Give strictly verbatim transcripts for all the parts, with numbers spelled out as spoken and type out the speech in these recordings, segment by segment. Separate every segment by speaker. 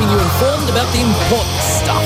Speaker 1: keeping you informed about the important stuff.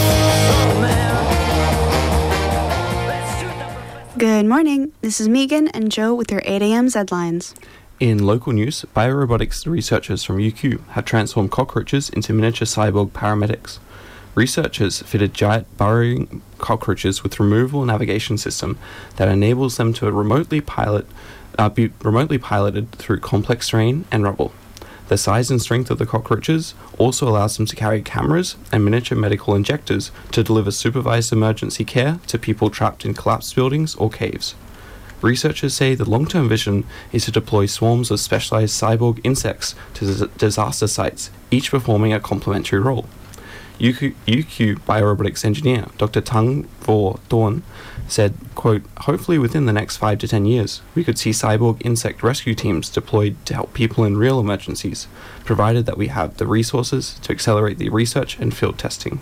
Speaker 2: Good morning. This is Megan and Joe with your eight a.m. Zlines.
Speaker 3: In local news, biorobotics researchers from U Q have transformed cockroaches into miniature cyborg paramedics. Researchers fitted giant burrowing cockroaches with removable navigation system that enables them to remotely pilot, uh, be remotely piloted through complex terrain and rubble. The size and strength of the cockroaches also allows them to carry cameras and miniature medical injectors to deliver supervised emergency care to people trapped in collapsed buildings or caves. Researchers say the long-term vision is to deploy swarms of specialized cyborg insects to dis- disaster sites, each performing a complementary role. U Q, U Q biorobotics engineer Doctor Tung Vo Dawn said, quote, hopefully within the next five to ten years, we could see cyborg insect rescue teams deployed to help people in real emergencies, provided that we have the resources to accelerate the research and field testing.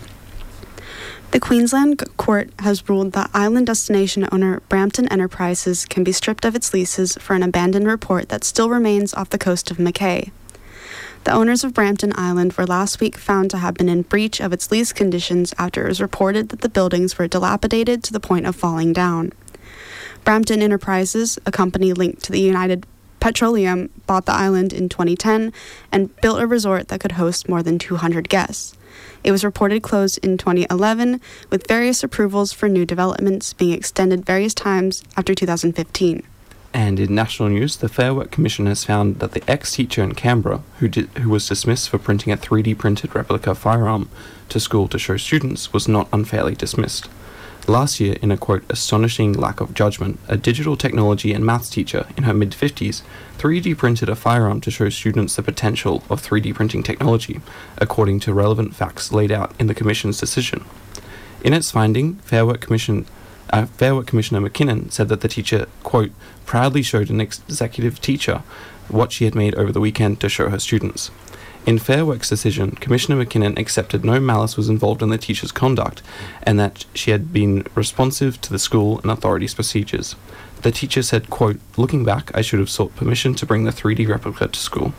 Speaker 2: The Queensland Court has ruled that island destination owner Brampton Enterprises can be stripped of its leases for an abandoned report that still remains off the coast of Mackay. The owners of Brampton Island were last week found to have been in breach of its lease conditions after it was reported that the buildings were dilapidated to the point of falling down. Brampton Enterprises, a company linked to the United Petroleum, bought the island in twenty ten and built a resort that could host more than two hundred guests. It was reported closed in twenty eleven, with various approvals for new developments being extended various times after two thousand fifteen.
Speaker 3: And in national news, the Fair Work Commission has found that the ex-teacher in Canberra, who did, who was dismissed for printing a three D printed replica firearm to school to show students, was not unfairly dismissed. Last year, in a, quote, astonishing lack of judgment, a digital technology and maths teacher in her mid-fifties three D printed a firearm to show students the potential of three D printing technology, according to relevant facts laid out in the Commission's decision. In its finding, Fair Work Commission Uh, Fair Work Commissioner McKinnon said that the teacher, quote, proudly showed an executive teacher what she had made over the weekend to show her students. In Fair Work's decision, Commissioner McKinnon accepted no malice was involved in the teacher's conduct and that she had been responsive to the school and authorities' procedures. The teacher said, quote, looking back, I should have sought permission to bring the three D replica to school.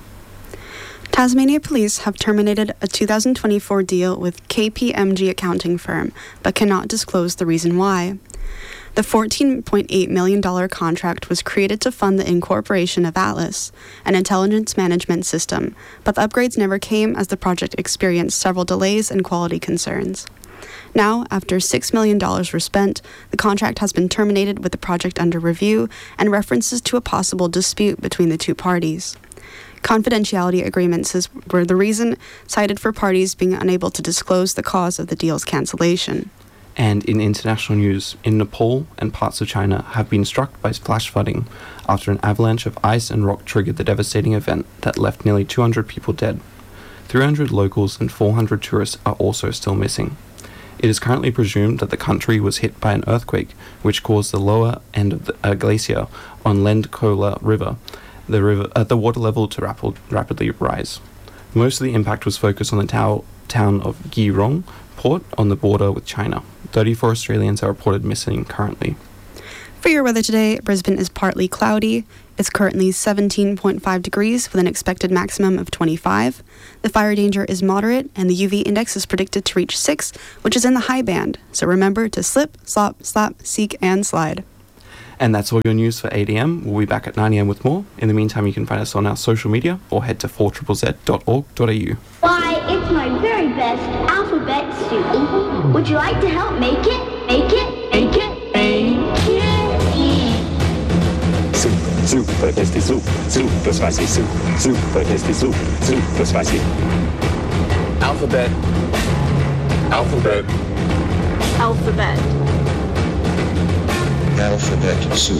Speaker 2: Tasmania Police have terminated a two thousand twenty-four deal with K P M G accounting firm, but cannot disclose the reason why. The fourteen point eight million dollars contract was created to fund the incorporation of Atlas, an intelligence management system, but the upgrades never came as the project experienced several delays and quality concerns. Now, after six million dollars were spent, the contract has been terminated with the project under review and references to a possible dispute between the two parties. Confidentiality agreements were the reason cited for parties being unable to disclose the cause of the deal's cancellation.
Speaker 3: And in international news, in Nepal and parts of China have been struck by flash flooding after an avalanche of ice and rock triggered the devastating event that left nearly two hundred people dead. three hundred locals and four hundred tourists are also still missing. It is currently presumed that the country was hit by an earthquake which caused the lower end of the uh, glacier on Lendkola River, the river at uh, the water level to rapid, rapidly rise. Most of the impact was focused on the tao- town of Geelong port on the border with China. thirty-four Australians are reported missing currently.
Speaker 2: For your weather today, Brisbane is partly cloudy. It's currently seventeen point five degrees with an expected maximum of twenty-five. The fire danger is moderate and the U V index is predicted to reach six, which is in the high band. So remember to slip, slop, slap, seek, and slide.
Speaker 3: And that's all your news for eight a.m. We'll be back at nine a.m. with more. In the meantime, you can find us on our social media or head to four z z z dot org dot a u.
Speaker 4: Why, it's my very best alphabet soup. Would you like to help make it? Make it? Make it? Make it?
Speaker 5: Soup, super tasty soup, super spicy soup, super tasty soup, super spicy. Alphabet. Alphabet.
Speaker 4: Alphabet.
Speaker 5: Alphabet soup.